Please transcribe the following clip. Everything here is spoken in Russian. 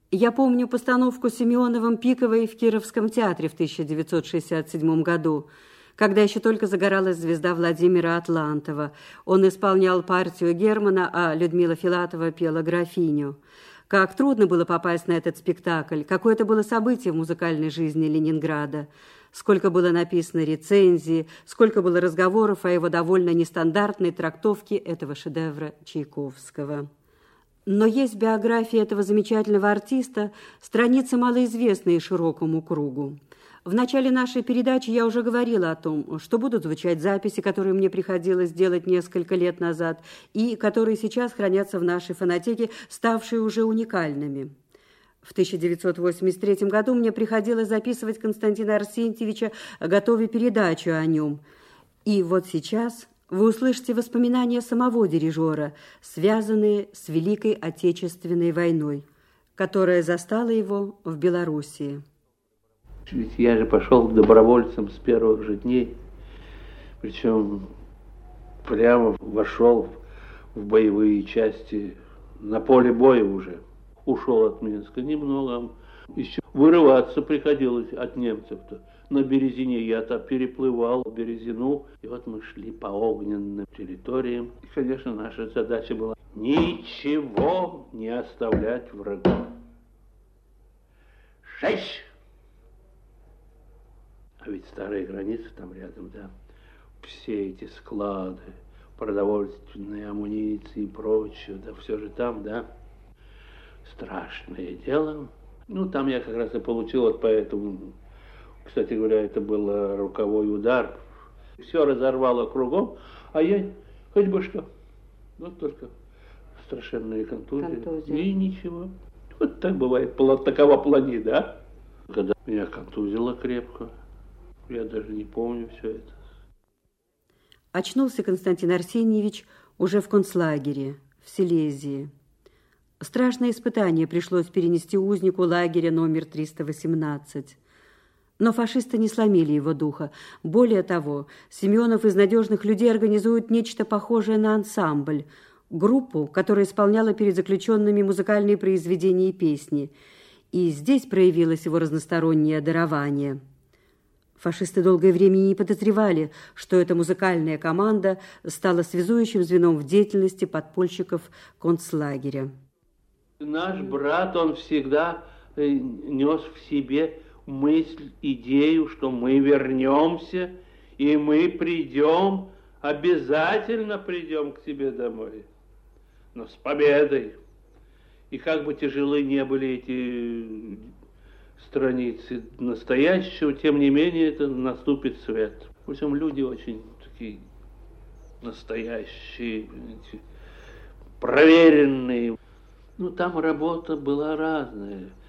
Я помню постановку Симеоновым Пиковой в Кировском театре в 1967 году, когда еще только загоралась звезда Владимира Атлантова. Он исполнял партию Германа, а Людмила Филатова пела графиню. Как трудно было попасть на этот спектакль, какое это было событие в музыкальной жизни Ленинграда. Сколько было написано рецензий, сколько было разговоров о его довольно нестандартной трактовке этого шедевра Чайковского. Но есть в биографии этого замечательного артиста страницы малоизвестные широкому кругу. В начале нашей передачи я уже говорила о том, что будут звучать записи, которые мне приходилось делать несколько лет назад, и которые сейчас хранятся в нашей фонотеке, ставшие уже уникальными. В 1983 году мне приходилось записывать Константина Арсентьевича, готовя передачу о нем. И вот сейчас вы услышите воспоминания самого дирижера, связанные с Великой Отечественной войной, которая застала его в Белоруссии. Ведь я же пошел к добровольцам с первых же дней, причем прямо вошел в боевые части, на поле боя уже. Ушел от Минска немного, еще вырываться приходилось от немцев-то. На Березине я-то переплывал Березину, и вот мы шли по огненным территориям. И, конечно, наша задача была ничего не оставлять врагу. 6! А ведь старые границы там рядом, да. Все эти склады, продовольственные амуниции и прочее, да все же там, да. Страшное дело. Ну, там я как раз и получил вот поэтому, кстати говоря, это был роковой удар. Все разорвало кругом, а я хоть бы что. Вот только страшенные контузии. И ничего. Вот так бывает. Такова плани, да? Когда меня контузило крепко, я даже не помню все это. Очнулся Константин Арсеньевич уже в концлагере, в Силезии. Страшное испытание пришлось перенести узнику лагеря номер 318. Но фашисты не сломили его духа. Более того, Семенов из надежных людей организует нечто похожее на ансамбль, группу, которая исполняла перед заключенными музыкальные произведения и песни. И здесь проявилось его разностороннее дарование. Фашисты долгое время не подозревали, что эта музыкальная команда стала связующим звеном в деятельности подпольщиков концлагеря. Наш брат, он всегда нес в себе мысль, идею, что мы вернемся, и мы придем, обязательно придем к тебе домой, но с победой. И как бы тяжелы не были эти страницы настоящего, тем не менее это наступит свет. В общем, люди очень такие настоящие, проверенные. Ну, там работа была разная.